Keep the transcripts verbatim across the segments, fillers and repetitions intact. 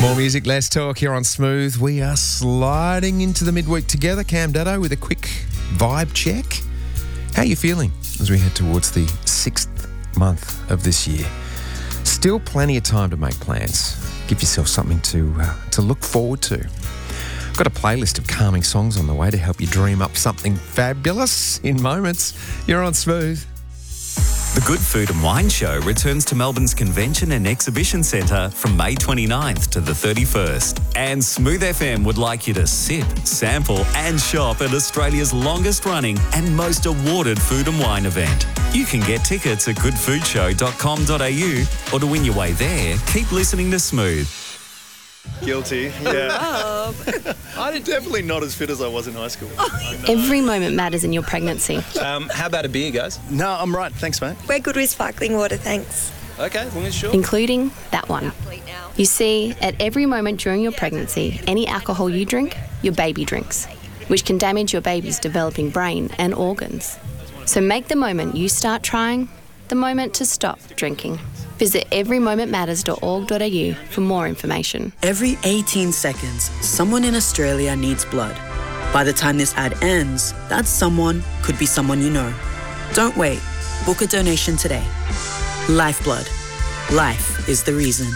More music, less talk here on Smooth. We are sliding into the midweek together. Cam Daddo with a quick vibe check. How are you feeling as we head towards the sixth month of this year? Still plenty of time to make plans. Give yourself something to uh, to look forward to. I've got a playlist of calming songs on the way to help you dream up something fabulous in moments. You're on Smooth. The Good Food and Wine Show returns to Melbourne's Convention and Exhibition Centre from May twenty-ninth to the thirty-first. And Smooth F M would like you to sip, sample and shop at Australia's longest running and most awarded food and wine event. You can get tickets at good food show dot com dot a u, or to win your way there, keep listening to Smooth. Guilty, yeah. I'm definitely not as fit as I was in high school. Every moment matters in your pregnancy. Um, how about a beer, guys? No, I'm right. Thanks, mate. We're good with sparkling water, thanks. Okay, as long as you're sure. Including that one. You see, at every moment during your pregnancy, any alcohol you drink, your baby drinks, which can damage your baby's developing brain and organs. So make the moment you start trying the moment to stop drinking. Visit every moment matters dot org dot a u for more information. Every eighteen seconds, someone in Australia needs blood. By the time this ad ends, that someone could be someone you know. Don't wait. Book a donation today. Lifeblood. Life is the reason.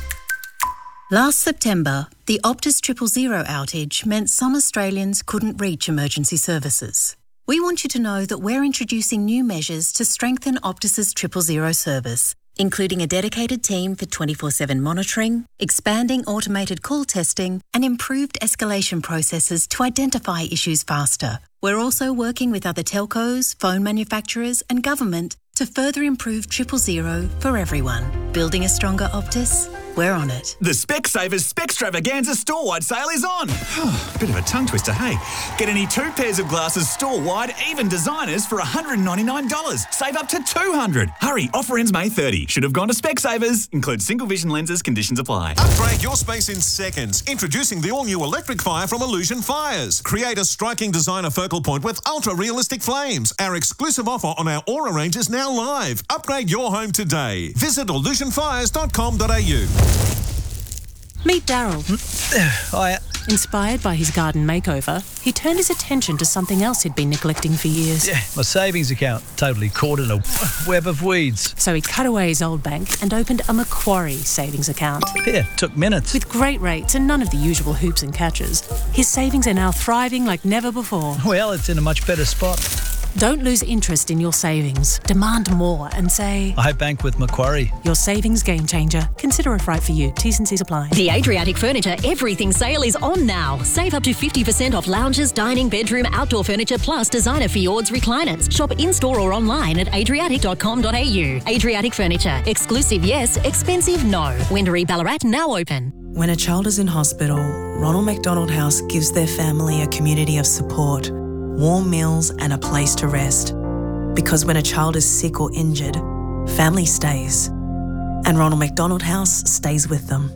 Last September, the Optus Triple Zero outage meant some Australians couldn't reach emergency services. We want you to know that we're introducing new measures to strengthen Optus's Triple Zero service, including a dedicated team for twenty-four seven monitoring, expanding automated call testing, and improved escalation processes to identify issues faster. We're also working with other telcos, phone manufacturers, and government to further improve Triple Zero for everyone. Building a stronger Optus? We're on it. The Specsavers Specstravaganza store-wide sale is on. Bit of a tongue twister, hey? Get any two pairs of glasses store-wide, even designers, for one hundred ninety-nine dollars. Save up to two hundred dollars. Hurry, offer ends May thirtieth. Should have gone to Specsavers. Includes single vision lenses, conditions apply. Upgrade your space in seconds. Introducing the all-new electric fire from Illusion Fires. Create a striking designer focal point with ultra-realistic flames. Our exclusive offer on our Aura range is now live. Upgrade your home today. Visit illusion fires dot com dot a u. Meet Daryl. Hiya. Inspired by his garden makeover, he turned his attention to something else he'd been neglecting for years. Yeah, my savings account, totally caught in a web of weeds. So he cut away his old bank and opened a Macquarie savings account. Yeah, took minutes. With great rates and none of the usual hoops and catches, his savings are now thriving like never before. Well, it's in a much better spot. Don't lose interest in your savings. Demand more and say, I bank with Macquarie. Your savings game changer. Consider if right for you. T's and C's apply. The Adriatic Furniture Everything Sale is on now. Save up to fifty percent off lounges, dining, bedroom, outdoor furniture, plus designer Fjords recliners. Shop in-store or online at adriatic dot com dot a u. Adriatic Furniture. Exclusive yes, expensive no. Wendouree Ballarat now open. When a child is in hospital, Ronald McDonald House gives their family a community of support, warm meals and a place to rest. Because when a child is sick or injured, family stays. And Ronald McDonald House stays with them.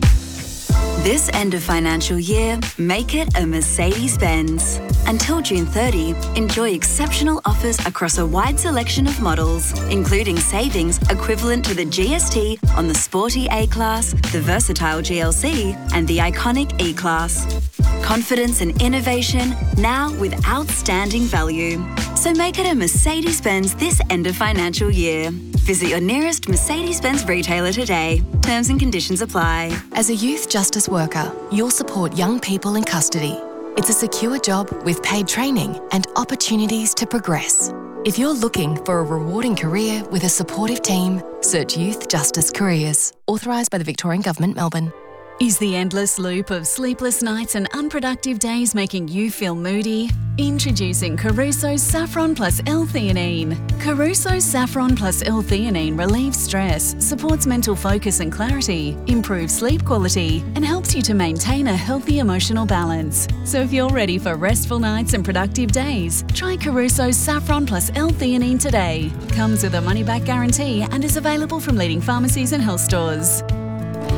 This end of financial year, make it a Mercedes-Benz. Until June thirtieth, enjoy exceptional offers across a wide selection of models, including savings equivalent to the G S T on the sporty A-Class, the versatile G L C, and the iconic E-Class. Confidence and innovation, now with outstanding value. So make it a Mercedes-Benz this end of financial year. Visit your nearest Mercedes-Benz retailer today. Terms and conditions apply. As a youth justice worker, you'll support young people in custody. It's a secure job with paid training and opportunities to progress. If you're looking for a rewarding career with a supportive team, search Youth Justice Careers. Authorised by the Victorian Government, Melbourne. Is the endless loop of sleepless nights and unproductive days making you feel moody? Introducing Caruso's Saffron Plus L-Theanine. Caruso's Saffron Plus L-Theanine relieves stress, supports mental focus and clarity, improves sleep quality, and helps you to maintain a healthy emotional balance. So if you're ready for restful nights and productive days, try Caruso's Saffron Plus L-Theanine today. Comes with a money-back guarantee and is available from leading pharmacies and health stores.